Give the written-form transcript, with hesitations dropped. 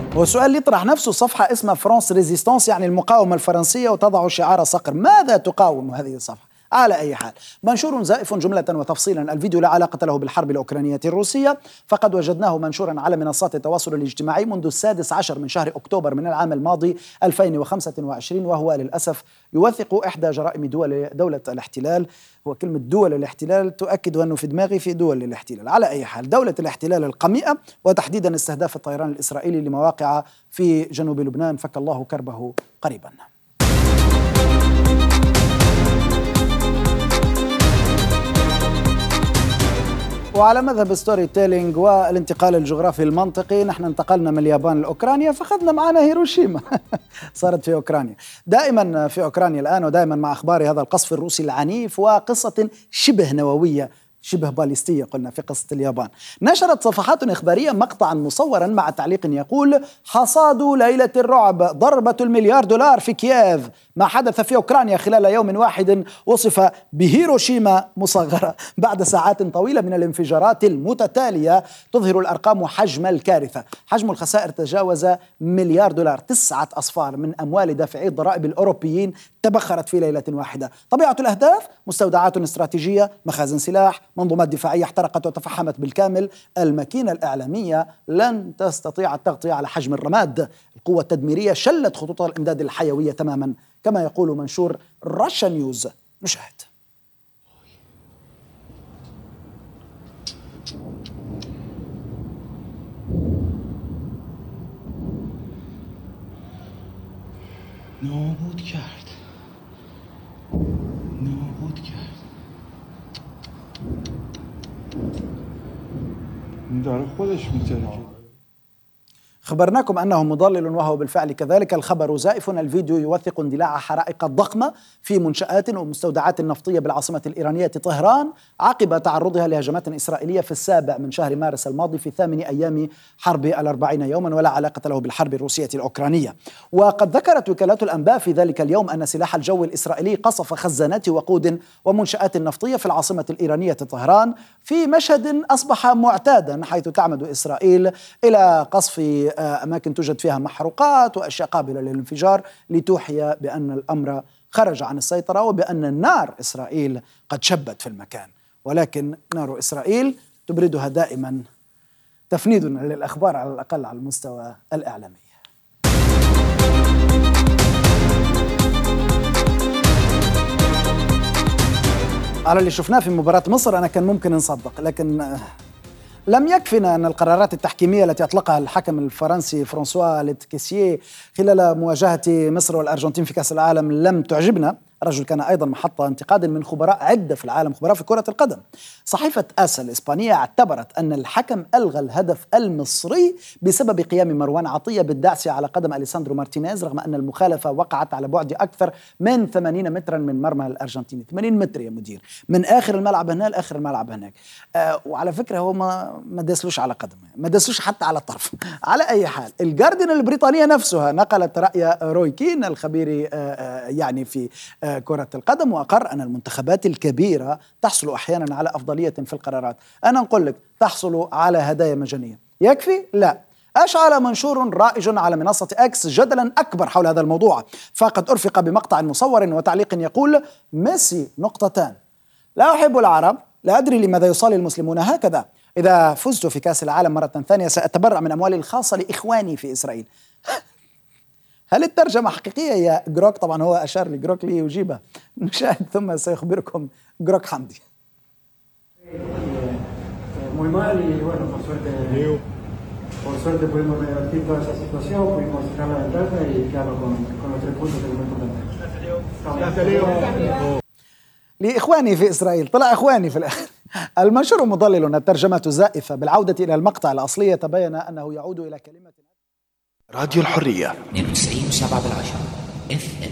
والسؤال اللي يطرح نفسه، صفحة اسمها فرانس ريزيستانس يعني المقاومة الفرنسية وتضع شعار صقر، ماذا تقاوم هذه الصفحة؟ على أي حال، منشور زائف جملة وتفصيلا. الفيديو لا علاقة له بالحرب الأوكرانية الروسية، فقد وجدناه منشورا على منصات التواصل الاجتماعي منذ 16 من شهر أكتوبر من العام الماضي 2025، وهو للأسف يوثق إحدى جرائم دولة الاحتلال. هو كلمة دول الاحتلال تؤكد أنه في دماغي في دول الاحتلال. على أي حال، دولة الاحتلال القميئة، وتحديدا استهداف الطيران الإسرائيلي لمواقع في جنوب لبنان، فك الله كربه قريبا. وعلى مذهب ستوري تيلينج والانتقال الجغرافي المنطقي، نحن انتقلنا من اليابان لأوكرانيا فأخذنا معنا هيروشيما صارت في أوكرانيا. دائما في أوكرانيا الآن، ودائما مع أخبار هذا القصف الروسي العنيف وقصة شبه نووية شبه باليستية قلنا في قصة اليابان. نشرت صفحات إخبارية مقطعا مصورا مع تعليق يقول: حصاد ليلة الرعب، ضربة $1 مليار في كييف. ما حدث في أوكرانيا خلال يوم واحد وصف بهيروشيما مصغرة بعد ساعات طويلة من الانفجارات المتتالية تظهر الأرقام حجم الكارثة. حجم الخسائر تجاوز $1 مليار، 9 أصفار من أموال دافعي الضرائب الأوروبيين تبخرت في ليلة واحدة. طبيعة الأهداف: مستودعات استراتيجية، مخازن سلاح، منظومات دفاعية احترقت وتفحمت بالكامل. الماكينة الإعلامية لن تستطيع التغطية على حجم الرماد. القوة التدميرية شلت خطوط الإمداد الحيوية تماما، كما يقول منشور راشا نيوز. نشاهد. نابود کرد. این داره خودش میترکه. خبرناكم أنه مضلل وهو بالفعل كذلك. الخبر زائف. الفيديو يوثق اندلاع حرائق ضخمة في منشآت ومستودعات نفطية بالعاصمة الإيرانية طهران عقب تعرضها لهجمات إسرائيلية في 7 من شهر مارس الماضي في 8 أيام حرب 40 يوما، ولا علاقة له بالحرب الروسية الأوكرانية. وقد ذكرت وكالات الأنباء في ذلك اليوم أن سلاح الجو الإسرائيلي قصف خزانات وقود ومنشآت نفطية في العاصمة الإيرانية طهران، في مشهد أصبح معتادا، حيث تعمد إسرائيل إلى قصف أماكن توجد فيها محروقات وأشياء قابلة للانفجار لتوحي بأن الأمر خرج عن السيطرة وبأن نار إسرائيل قد شبت في المكان. ولكن نار إسرائيل تبردها دائما تفنيدنا للأخبار على الأقل على المستوى الإعلامي. على اللي شفناه في مباراة مصر أنا كان ممكن نصدق، لكن لم يكفنا أن القرارات التحكيمية التي أطلقها الحكم الفرنسي فرانسوا لتكيسيه خلال مواجهة مصر والأرجنتين في كأس العالم لم تعجبنا. الرجل كان أيضا محط انتقاد من خبراء عدة في العالم، خبراء في كرة القدم. صحيفة آسا الإسبانية اعتبرت أن الحكم ألغى الهدف المصري بسبب قيام مروان عطية بالدعس على قدم أليساندرو مارتينيز، رغم أن المخالفة وقعت على بعد أكثر من 80 مترا من مرمى الأرجنتيني. 80 متر يا مدير، من آخر الملعب هنا لآخر الملعب هناك. وعلى فكرة هو ما داسلوش على قدمه، ما داسلوش حتى على الطرف. على أي حال، الجارديان البريطانية نفسها نقلت رأي روي كين الخبير يعني في كرة القدم، وأقر أن المنتخبات الكبيرة تحصل أحيانا على أفضلية في القرارات. أنا نقول لك تحصل على هدايا مجانية، يكفي؟ لا. أشعل منشور رائج على منصة إكس جدلا أكبر حول هذا الموضوع، فقد أرفق بمقطع مصور وتعليق يقول: ميسي نقطتان، لا أحب العرب، لا أدري لماذا يصلي المسلمون هكذا، إذا فزت في كأس العالم مرة ثانية سأتبرع من أموالي الخاصة لإخواني في إسرائيل. هل الترجمة حقيقية يا جروك؟ طبعا هو أشار لجروك ليجيبها. نشاهد ثم سيخبركم جروك حمدي. Muy mal y bueno, por suerte pudimos revertir toda esa situación, pudimos sacar la ventaja y claro, con los 3 puntos que es muy importante. لإخواني في إسرائيل، طلع إخواني في الآخر. المنشور مضلل، الترجمة زائفة. بالعودة إلى المقطع الأصلي تبين أنه يعود إلى كلمة راديو الحرية 92.7 FM.